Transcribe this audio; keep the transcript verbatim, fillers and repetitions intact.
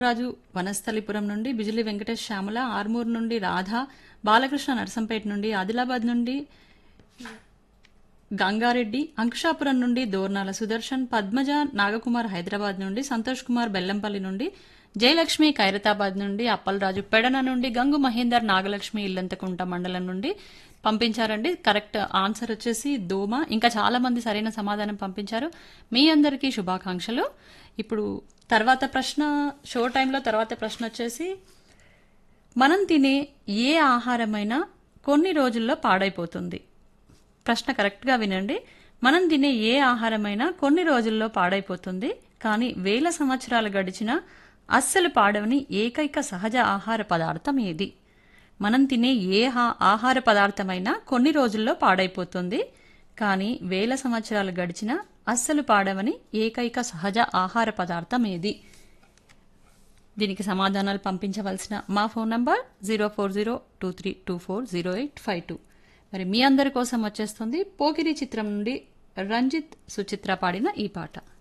రాజు వనస్థలిపురం నుండి బిజిలి వెంకటేష్ శ్యామల ఆర్మూర్ నుండి రాధ బాలకృష్ణ నర్సంపేట నుండి ఆదిలాబాద్ నుండి గంగారెడ్డి అంకుషాపురం నుండి దోర్నాల సుదర్శన్ పద్మజ నాగకుమార్ హైదరాబాద్ నుండి సంతోష్ కుమార్ బెల్లంపల్లి నుండి జయలక్ష్మి ఖైరతాబాద్ నుండి అప్పలరాజు పెడన నుండి గంగు మహేందర్ నాగలక్ష్మి ఇల్లంతకుంట మండలం నుండి పంపించారండి. కరెక్ట్ ఆన్సర్ వచ్చేసి దోమ. ఇంకా చాలా మంది సరైన సమాధానం పంపించారు. మీ అందరికీ శుభాకాంక్షలు. ఇప్పుడు తర్వాత ప్రశ్న షో టైంలో తర్వాత ప్రశ్న వచ్చేసి మనం తినే ఏ ఆహారమైనా కొన్ని రోజుల్లో పాడైపోతుంది. ప్రశ్న కరెక్ట్గా వినండి. మనం తినే ఏ ఆహారమైనా కొన్ని రోజుల్లో పాడైపోతుంది, కానీ వేల సంవత్సరాలు గడిచినా అస్సలు పాడవని ఏకైక సహజ ఆహార పదార్థం ఏది? మనం తినే ఏ ఆహార పదార్థమైనా కొన్ని రోజుల్లో పాడైపోతుంది, కానీ వేల సంవత్సరాలు గడిచినా అస్సలు పాడవని ఏకైక సహజ ఆహార పదార్థం ఏది? దీనికి సమాధానాలు పంపించవలసిన మా phone number zero four zero two three two four zero eight five two. మరి మీ అందరి కోసం వచ్చేస్తుంది పోకిరి చిత్రం నుండి రంజిత్ సుచిత్ర పాడిన ఈ పాట.